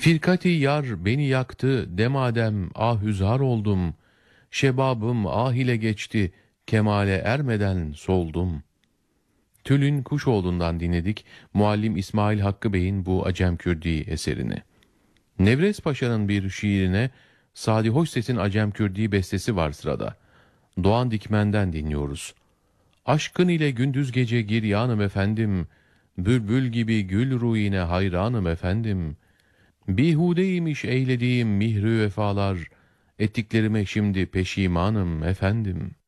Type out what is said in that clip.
Firkati yar beni yaktı, demadem ahüzar oldum. Şebabım ah ile geçti, kemale ermeden soldum. Tülin Kuşoğlu'ndan dinledik Muallim İsmail Hakkı Bey'in bu Acem Kürdi eserini. Nevrez Paşa'nın bir şiirine Sadi Hoşses'in Acem Kürdi bestesi var sırada. Doğan Dikmen'den dinliyoruz. Aşkın ile gündüz gece giryanım efendim, bülbül gibi gül ruhine hayranım efendim. Bihudeymiş eylediğim mihri vefalar, ettiklerime şimdi peşimanım efendim.''